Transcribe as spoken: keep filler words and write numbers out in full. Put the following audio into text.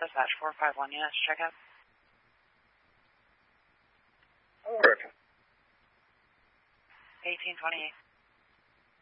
dispatch four five one units, check out. Correct. eighteen twenty-eight.